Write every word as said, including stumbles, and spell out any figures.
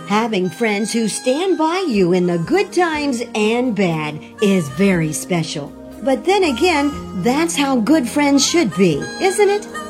Having friends who stand by you in the good times and bad is very special. But then again, that's how good friends should be, isn't it?